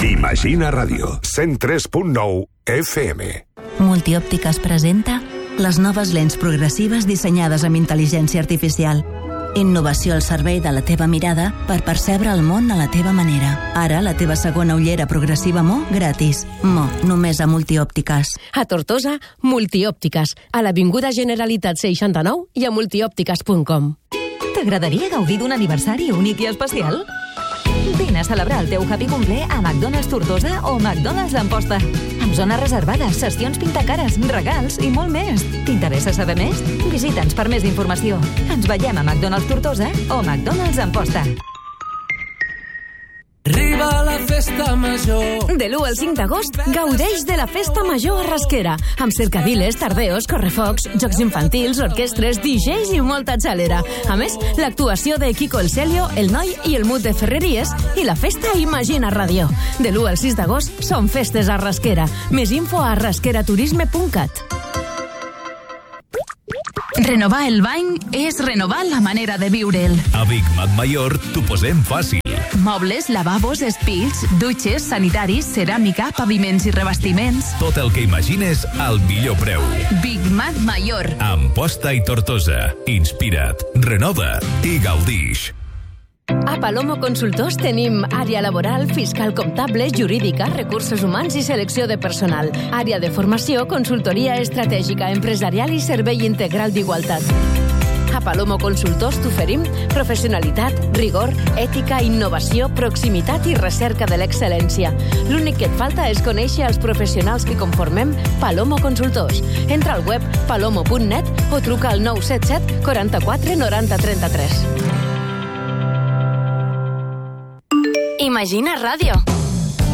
Imagina Ràdio, 103.9 FM. Multiòptiques presenta les noves lents progressives dissenyades amb intel·ligència artificial. Innovació al servei de la teva mirada per percebre el món a la teva manera. Ara, la teva segona ullera progressiva Mo gratis. Mo, només a Multiòptiques. A Tortosa, Multiòptiques. A l'Avinguda Generalitat 69 i a multiòptiques.com. T'agradaria gaudir d'un aniversari únic i especial? Vine a celebrar el teu happy cumple a McDonald's Tortosa o McDonald's Amposta. Amb zones reservades, sessions pintacares, regals i molt més. T'interessa saber més? Visita'ns per més informació. Ens veiem a McDonald's Tortosa o McDonald's Amposta. Arriba la festa major. De l'1 al 5 d'agost, gaudeix de la festa major a Rasquera, amb cercaviles, tardeos, correfocs, jocs infantils, orquestres, DJs i molta xalera. A més, l'actuació de Kiko el Celio, el Noi i el Mut de Ferreries i la festa Imagina Ràdio. De l'1 al 6 d'agost són festes a Rasquera. Més info a rasqueraturisme.cat. Renovar el bany és renovar la manera de viure'l. A Big Mac Mayor t'ho posem fàcil. Mobles, lavabos, espills, dutxes, sanitaris, ceràmica, paviments i revestiments. Tot el que imagines al millor preu. Big Mac Mayor. Amposta i Tortosa. Inspira't, renova i gaudix. A Palomo Consultors tenim àrea laboral, fiscal comptable, jurídica, recursos humans i selecció de personal. Àrea de formació, consultoria estratègica, empresarial i servei integral d'igualtat. A Palomo Consultors t'oferim professionalitat, rigor, ètica, innovació, proximitat i recerca de l'excel·lència. L'únic que et falta és conèixer els professionals que conformem Palomo Consultors. Entra al web palomo.net o truca al 977 44 90 33. Imagina Ràdio.